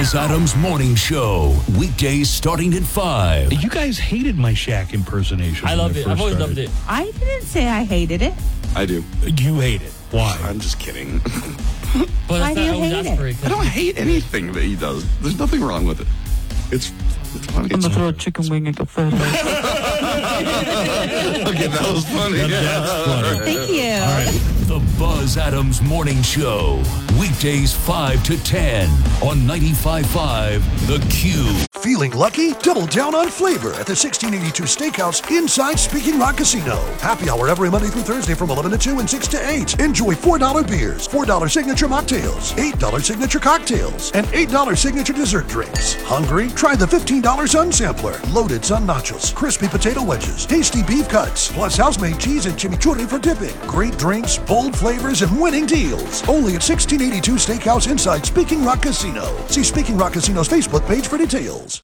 Buzz Adams Morning Show. Weekdays starting at 5. You guys hated my Shaq impersonation. I loved it. I've always loved it. I didn't say I hated it. I do. You hate it. Why? I'm just kidding. But Why do you hate it? I don't hate anything that he does. There's nothing wrong with it. It's funny. I'm gonna throw a chicken wing at the photo. Okay, that was funny. That's funny. Thank you. All right. The Buzz Adams Morning Show. Weekdays 5 to 10 on 95.5 The Q. Feeling lucky? Double down on flavor at the 1682 Steakhouse inside Speaking Rock Casino. Happy hour every Monday through Thursday from 11 to 2 and 6 to 8. Enjoy $4 beers, $4 signature mocktails, $8 signature cocktails, and $8 signature dessert drinks. Hungry? Try the $15 Sun Sampler. Loaded Sun Nachos, crispy potato wedges, tasty beef cuts, plus house-made cheese and chimichurri for dipping. Great drinks, bold flavors, and winning deals. Only at 1682 Steakhouse inside Speaking Rock Casino. See Speaking Rock Casino's Facebook page for details.